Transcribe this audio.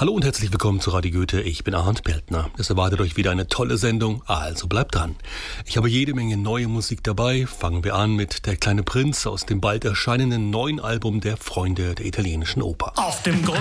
Hallo und herzlich willkommen zu Radio Goethe. Ich bin Arndt Peltner. Es erwartet euch wieder eine tolle Sendung, also bleibt dran. Ich habe jede Menge neue Musik dabei. Fangen wir an mit Der kleine Prinz aus dem bald erscheinenden neuen Album der Freunde der italienischen Oper. Auf dem Grund